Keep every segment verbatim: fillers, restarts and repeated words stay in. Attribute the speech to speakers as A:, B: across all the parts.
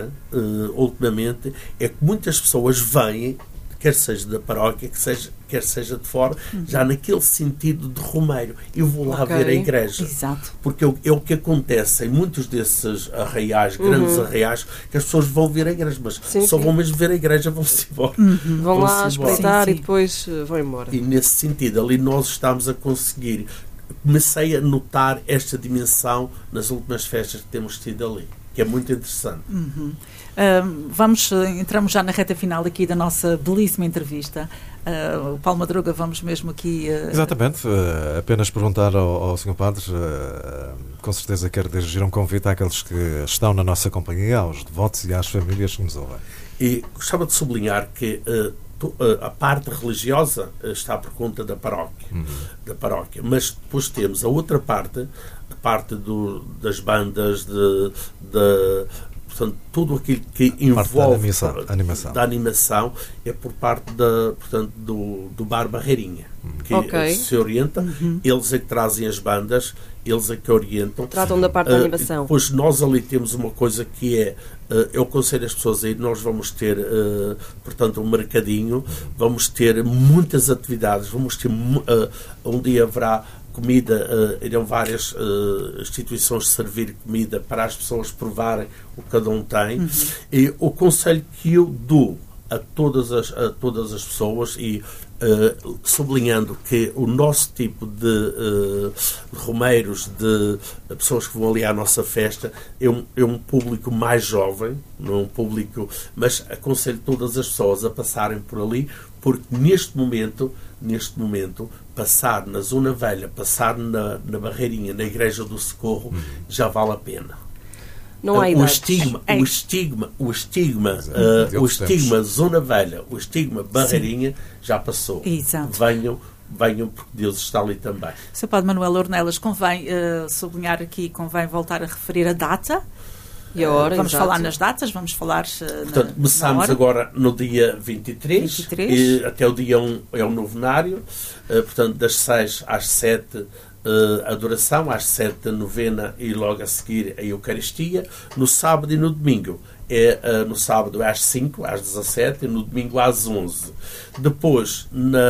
A: uh, ultimamente, é que muitas pessoas vêm, quer seja da paróquia, que seja, quer seja de fora, uhum. já naquele sentido de romeiro. Eu vou lá okay. ver a igreja.
B: Exato.
A: Porque é, é o que acontece em muitos desses arraiais, grandes uhum. arraiais, que as pessoas vão ver a igreja, mas sim, só sim. vão mesmo ver a igreja, vão-se embora.
C: Uhum. Vão, vão lá espreitar e depois uh, vão embora.
A: E nesse sentido, ali nós estamos a conseguir. Comecei a notar esta dimensão nas últimas festas que temos tido ali, que é muito interessante.
B: Uhum. Uh, vamos, entramos já na reta final aqui da nossa belíssima entrevista. Uh, o Paulo Madruga, vamos mesmo aqui... Uh...
D: Exatamente, uh, apenas perguntar ao, ao senhor Padre, uh, com certeza quero dirigir um convite àqueles que estão na nossa companhia, aos devotos e às famílias que nos ouvem.
A: E gostava de sublinhar que uh, tu, uh, a parte religiosa uh, está por conta da paróquia, uhum. da paróquia, mas depois temos a outra parte, a parte do, das bandas, de... de portanto, tudo aquilo que envolve
D: da animação, animação.
A: da animação é por parte da, portanto, do, do Bar Barreirinha, que okay. se orienta. Uhum. Eles é que trazem as bandas, eles é que orientam.
C: Tratam da parte uh, da animação.
A: Depois nós ali temos uma coisa que é, uh, eu aconselho as pessoas a ir, nós vamos ter, uh, portanto, um mercadinho, vamos ter muitas atividades, vamos ter, uh, um dia haverá comida, uh, irão várias uh, instituições servir comida para as pessoas provarem o que cada um tem. Uhum. E o conselho que eu dou a todas as, a todas as pessoas, e uh, sublinhando que o nosso tipo de, uh, de romeiros, de pessoas que vão ali à nossa festa, é um, é um público mais jovem, não é um público, mas aconselho todas as pessoas a passarem por ali, porque neste momento, neste momento, passar na Zona Velha, passar na, na Barreirinha, na Igreja do Socorro, uhum. já vale a pena.
C: Não há
A: o estigma, é. o estigma, o estigma, uh, o estigma Zona Velha, o estigma Barreirinha, sim. já passou.
B: Exato.
A: Venham, venham, porque Deus está ali também.
B: senhor Padre Manuel Ornelas, convém uh, sublinhar aqui, convém voltar a referir a data.
C: E a hora,
B: vamos
C: exato.
B: falar nas datas, vamos falar uh,
A: Portanto,
B: na,
A: começamos
B: na
A: agora no dia vinte e três,
B: vinte e três.
A: E até o dia um é o novenário, uh, portanto, das seis às sete uh, adoração, às sete a novena e logo a seguir a Eucaristia. No sábado e no domingo é uh, no sábado às cinco, às dezassete, e no domingo às onze. Depois,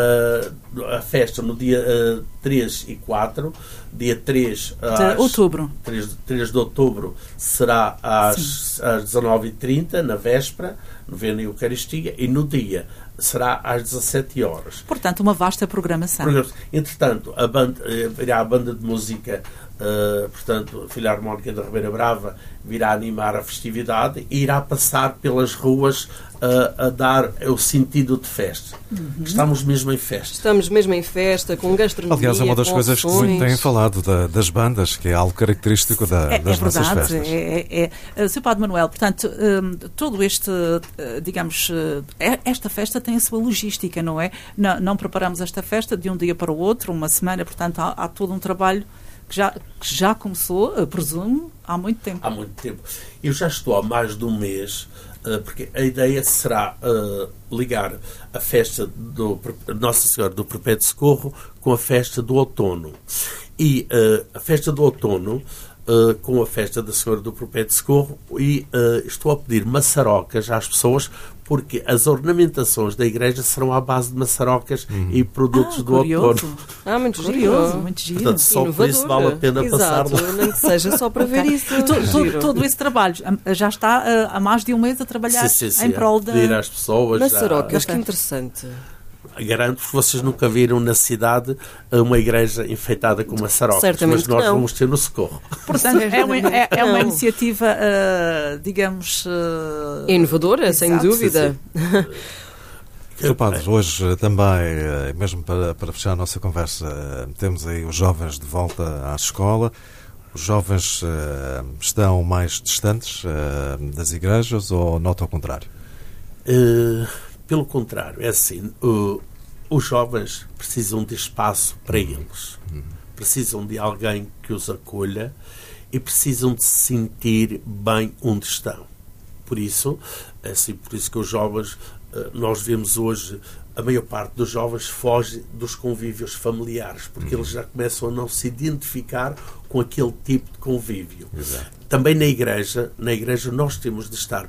A: na a festa no dia uh, três e quatro, dia três
B: de outubro.
A: três de outubro será às, às dezanove e trinta, na véspera, novena e Eucaristia, e no dia será às dezassete horas.
B: Portanto, uma vasta programação.
A: Entretanto, a banda, virá a banda de música, uh, portanto, a Filarmónica da Ribeira Brava virá animar a festividade e irá passar pelas ruas uh, a dar o sentido de festa. Uhum. Estamos mesmo em festa.
C: Estamos mesmo em festa, com gastronomia.
D: Aliás, é uma das coisas que muito têm falado da, das bandas, que é algo característico da,
B: é,
D: das
B: é
D: nossas
B: verdade,
D: festas.
B: É, é, é. senhor Padre Manuel, portanto, um, todo este, uh, digamos, uh, esta festa tem a sua logística, não é? Não, não preparamos esta festa de um dia para o outro, uma semana, portanto, há, há todo um trabalho que já, que já começou, uh, presumo, há muito tempo.
A: Há muito tempo. Eu já estou há mais de um mês, uh, porque a ideia será uh, ligar a festa do Nossa Senhora do Perpétuo Socorro com a festa do outono. E uh, a festa do outono Uh, com a festa da Senhora do Perpétuo Socorro, e uh, estou a pedir maçarocas às pessoas, porque as ornamentações da igreja serão à base de maçarocas uhum. e produtos
B: ah,
A: do
B: curioso.
A: outono.
C: Ah, muito
B: curioso, muito giro.
A: Portanto, só
C: Inovador.
A: por isso vale a pena
C: Exato.
A: passar lá.
C: Nem que seja só para ver isso.
B: E todo, todo, todo esse trabalho já está uh, há mais de um mês a trabalhar
A: sim, sim, sim,
B: em prol da...
A: pedir às pessoas.
C: Maçarocas,
A: já...
C: que interessante.
A: Garanto que vocês nunca viram na cidade uma igreja enfeitada com maçarocas,
C: certamente
A: mas nós
C: não.
A: Vamos ter no Socorro.
B: Portanto, é uma, é, é uma iniciativa, uh, digamos... Uh...
C: inovadora, exato, sem dúvida.
D: senhor Padre, hoje também, mesmo para, para fechar a nossa conversa, temos aí os jovens de volta à escola. Os jovens uh, estão mais distantes uh, das igrejas ou nota ao contrário?
A: Uh... Pelo contrário, é assim, uh, os jovens precisam de espaço para eles, uhum. precisam de alguém que os acolha e precisam de se sentir bem onde estão. Por isso, é assim, por isso que os jovens, uh, nós vemos hoje, a maior parte dos jovens foge dos convívios familiares, porque uhum. eles já começam a não se identificar com aquele tipo de convívio.
D: Exato.
A: Também na igreja, na igreja nós temos de estar